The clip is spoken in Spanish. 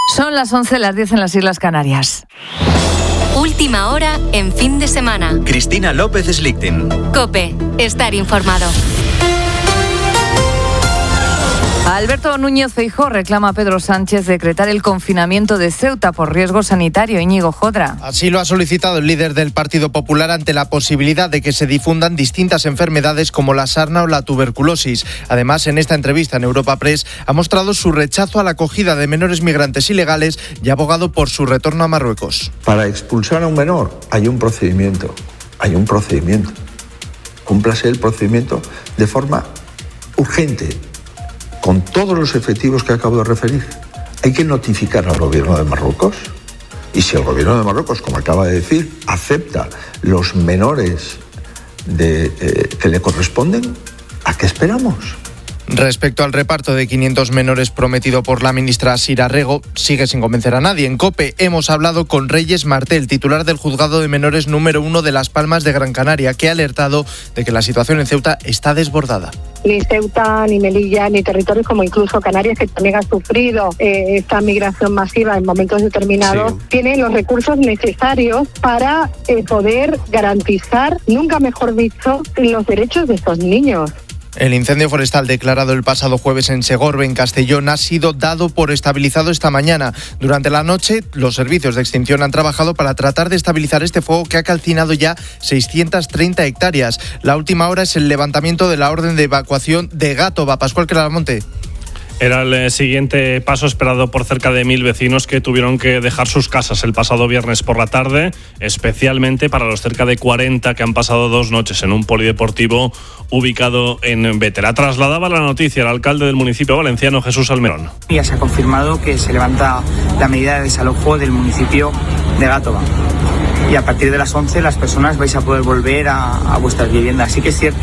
Son las 11, las 10 en las Islas Canarias. Última hora en fin de semana. Cristina López Slichting. COPE. Estar informado. Alberto Núñez Feijóo reclama a Pedro Sánchez decretar el confinamiento de Ceuta por riesgo sanitario. Íñigo Jodra. Así lo ha solicitado el líder del Partido Popular ante la posibilidad de que se difundan distintas enfermedades como la sarna o la tuberculosis. Además, en esta entrevista en Europa Press ha mostrado su rechazo a la acogida de menores migrantes ilegales y ha abogado por su retorno a Marruecos. Para expulsar a un menor hay un procedimiento. Cúmplase el procedimiento de forma urgente, con todos los efectivos que acabo de referir. Hay que notificar al gobierno de Marruecos. Y si el gobierno de Marruecos, como acaba de decir, acepta los menores que le corresponden, ¿a qué esperamos? Respecto al reparto de 500 menores prometido por la ministra Sira Rego, sigue sin convencer a nadie. En COPE hemos hablado con Reyes Martel, titular del Juzgado de Menores número 1 de Las Palmas de Gran Canaria, que ha alertado de que la situación en Ceuta está desbordada. Ni Ceuta, ni Melilla, ni territorios como incluso Canarias, que también han sufrido esta migración masiva en momentos determinados, tienen los recursos necesarios para poder garantizar, nunca mejor dicho, los derechos de estos niños. El incendio forestal declarado el pasado jueves en Segorbe, en Castellón, ha sido dado por estabilizado esta mañana. Durante la noche, los servicios de extinción han trabajado para tratar de estabilizar este fuego que ha calcinado ya 630 hectáreas. La última hora es el levantamiento de la orden de evacuación de Gátova. Pascual Claramonte. Era el siguiente paso esperado por cerca de 1.000 vecinos que tuvieron que dejar sus casas el pasado viernes por la tarde, especialmente para los cerca de 40 que han pasado 2 noches en un polideportivo ubicado en Bétera. Trasladaba la noticia el alcalde del municipio valenciano, Jesús Almerón. Ya se ha confirmado que se levanta la medida de desalojo del municipio de Gátova. Y a partir de las 11 las personas vais a poder volver a vuestras viviendas. Sí que es cierto